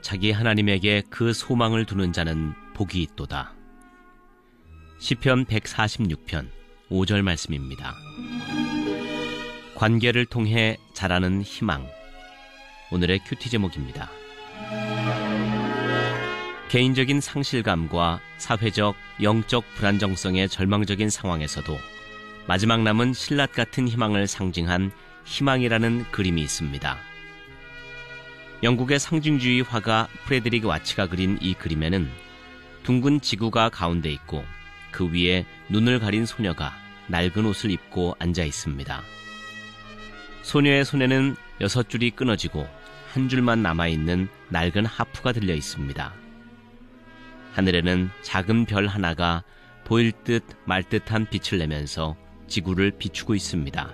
자기 하나님에게 그 소망을 두는 자는 복이 있도다. 시편 146편 5절 말씀입니다. 관계를 통해 자라는 희망. 오늘의 큐티 제목입니다. 개인적인 상실감과 사회적, 영적 불안정성의 절망적인 상황에서도 마지막 남은 신라 같은 희망을 상징한 희망이라는 그림이 있습니다. 영국의 상징주의 화가 프레드릭 와츠가 그린 이 그림에는 둥근 지구가 가운데 있고 그 위에 눈을 가린 소녀가 낡은 옷을 입고 앉아 있습니다. 소녀의 손에는 6줄이 끊어지고 한 줄만 남아있는 낡은 하프가 들려 있습니다. 하늘에는 작은 별 하나가 보일 듯 말 듯한 빛을 내면서 지구를 비추고 있습니다.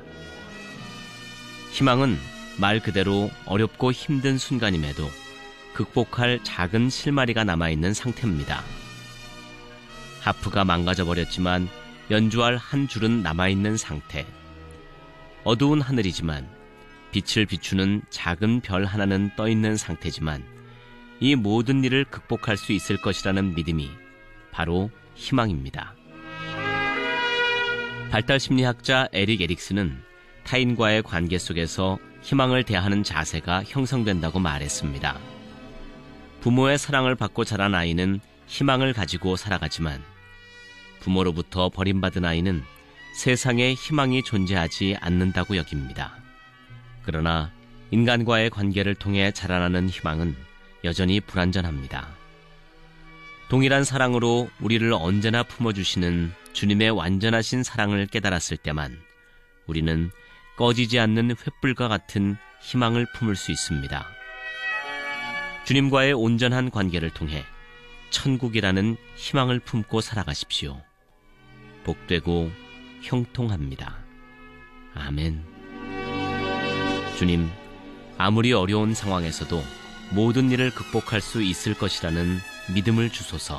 희망은 말 그대로 어렵고 힘든 순간임에도 극복할 작은 실마리가 남아있는 상태입니다. 하프가 망가져버렸지만 연주할 한 줄은 남아있는 상태. 어두운 하늘이지만 빛을 비추는 작은 별 하나는 떠있는 상태지만 이 모든 일을 극복할 수 있을 것이라는 믿음이 바로 희망입니다. 발달심리학자 에릭 에릭슨은 타인과의 관계 속에서 희망을 대하는 자세가 형성된다고 말했습니다. 부모의 사랑을 받고 자란 아이는 희망을 가지고 살아가지만 부모로부터 버림받은 아이는 세상에 희망이 존재하지 않는다고 여깁니다. 그러나 인간과의 관계를 통해 자라나는 희망은 여전히 불완전합니다. 동일한 사랑으로 우리를 언제나 품어주시는 주님의 완전하신 사랑을 깨달았을 때만 우리는 꺼지지 않는 횃불과 같은 희망을 품을 수 있습니다. 주님과의 온전한 관계를 통해 천국이라는 희망을 품고 살아가십시오. 복되고 형통합니다. 아멘. 주님, 아무리 어려운 상황에서도 모든 일을 극복할 수 있을 것이라는 믿음을 주소서.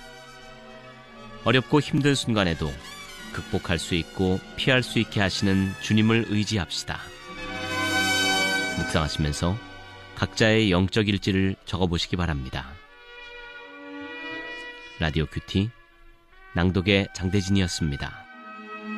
어렵고 힘든 순간에도 극복할 수 있고 피할 수 있게 하시는 주님을 의지합시다. 묵상하시면서 각자의 영적 일지를 적어보시기 바랍니다. 라디오 큐티 낭독의 장대진이었습니다.